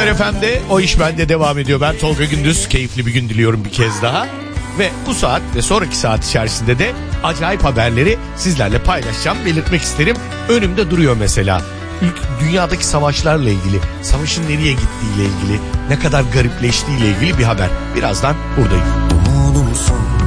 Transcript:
Süper FM'de O İş Bende devam ediyor. Ben Tolga Gündüz. Keyifli bir gün diliyorum bir kez daha. Ve bu saat ve sonraki saat içerisinde de acayip haberleri sizlerle paylaşacağım, belirtmek isterim. Önümde duruyor mesela. Dünyadaki savaşlarla ilgili, savaşın nereye gittiğiyle ilgili, ne kadar garipleştiğiyle ilgili bir haber. Birazdan buradayım. Umudumsun